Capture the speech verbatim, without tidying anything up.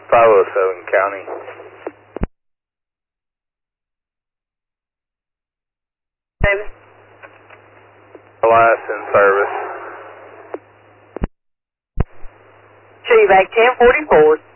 five oh seven County. Davis. Elias in service. Show you back ten forty-four.